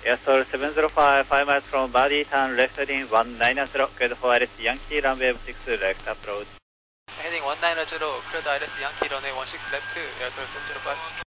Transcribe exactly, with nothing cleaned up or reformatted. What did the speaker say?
Airstall seven zero five, five miles from body, turn left heading one nine zero, cleared for I L S Yankee, runway six left approach. Heading one nine zero, cleared I L S Yankee, runway one six left, Airstall seven zero five.